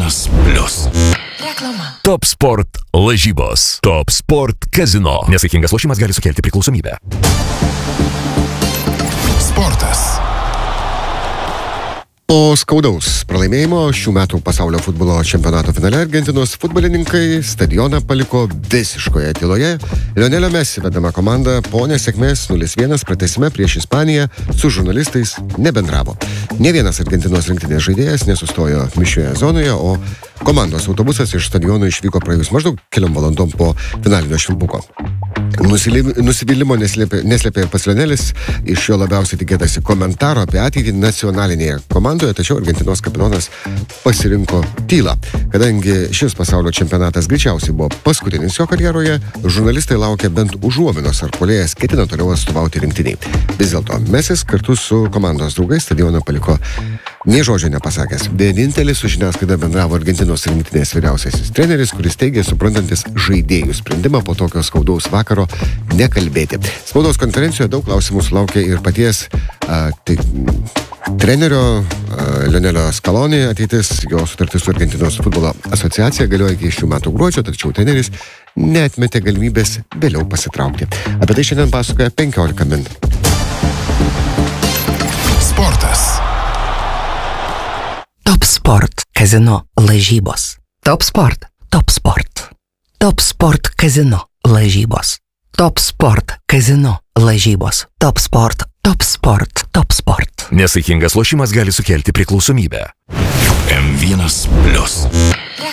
M1+. Reklama. Top Sport lažybos. Top Sport Casino. Nesaikingas lošimas gali sukelti priklausomybę. Sportas. Po skaudaus pralaimėjimo šių metų pasaulio futbolo čempionato finale Argentinos futbolininkai stadioną paliko visiškoje tyloje. Lionelio Messi vedama komanda po nesėkmės 0-1 pratęsime prieš Ispaniją su žurnalistais nebendravo. Ne vienas Argentinos rinktinės žaidėjas nesustojo mišrioje zonoje, o komandos autobusas iš stadiono išvyko praėjus maždaug keliom valandom po finalinio švilpuko. Nusivylimo neslėpė ir pats Lionelis, iš jo labiausiai tikėtasi komentaro apie ateitį nacionalinėje komandoje, tačiau Argentinos kapitonas pasirinko tylą. Kadangi šis pasaulio čempionatas greičiausiai buvo paskutinis jo karjeroje, žurnalistai laukia bent užuominos, ar puolėjas ketina toliau atstovauti rinktiniai. Vis dėlto Mesis kartu su komandos draugais stadioną paliko nė žodžio nepasakęs. Vienintelis su žiniasklaida bendravo Argentinos rinktinės vyriausiasis treneris, kuris teigė suprantantis žaidėjų sprendimą po tokio skaudaus vakaro nekalbėti. Spaudos konferencijoje daug klausimų sulaukė ir paties trenerio Lionelio Scaloni ateitis. Jo sutartis su Argentinos futbolo asociacija galioja iki šių metų gruodžio, tačiau treneris neatmetė galimybės vėliau pasitraukti. Apie tai šiandien pasakoja 15 min. Sportas. Top Sport Casino lažybos. Top Sport. Top Sport. Top Sport Casino lažybos. Top Sport Casino lažybos. Top Sport. Top Sport. Top Sport. Nesaikingas lošimas gali sukelti priklausomybę. M1+.